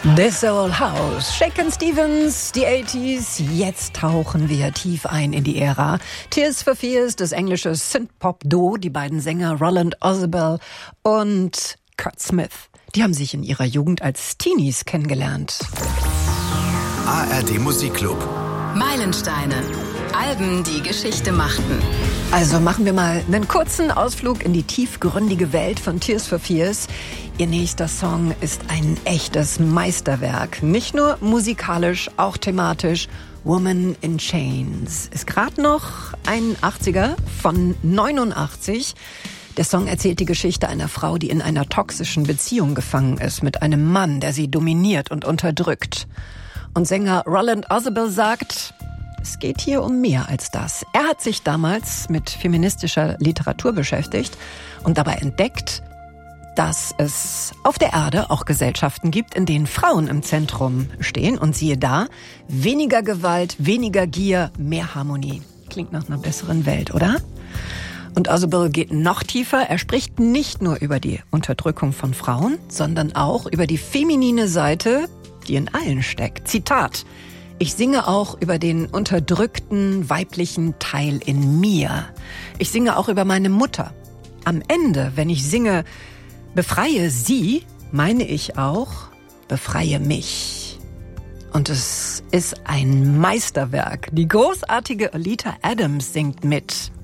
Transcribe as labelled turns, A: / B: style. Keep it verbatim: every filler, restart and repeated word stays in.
A: This Old House, Shakin' Stevens, die achtziger. Jetzt tauchen wir tief ein in die Ära Tears for Fears, das englische Synthpop-Duo, die beiden Sänger Roland Orzabal und Kurt Smith. Die haben sich in ihrer Jugend als Teenies kennengelernt.
B: A R D Musikclub.
C: Meilensteine. Alben, die Geschichte machten.
A: Also machen wir mal einen kurzen Ausflug in die tiefgründige Welt von Tears for Fears. Ihr nächster Song ist ein echtes Meisterwerk. Nicht nur musikalisch, auch thematisch. Woman in Chains ist gerade noch ein achtziger von neunundachtzig. Der Song erzählt die Geschichte einer Frau, die in einer toxischen Beziehung gefangen ist mit einem Mann, der sie dominiert und unterdrückt. Und Sänger Roland Orzabal sagt, es geht hier um mehr als das. Er hat sich damals mit feministischer Literatur beschäftigt und dabei entdeckt, dass es auf der Erde auch Gesellschaften gibt, in denen Frauen im Zentrum stehen. Und siehe da, weniger Gewalt, weniger Gier, mehr Harmonie. Klingt nach einer besseren Welt, oder? Und Orzabal geht noch tiefer. Er spricht nicht nur über die Unterdrückung von Frauen, sondern auch über die feminine Seite, die in allen steckt. Zitat: Ich singe auch über den unterdrückten weiblichen Teil in mir. Ich singe auch über meine Mutter. Am Ende, wenn ich singe, befreie sie, meine ich auch, befreie mich. Und es ist ein Meisterwerk. Die großartige Oleta Adams singt mit.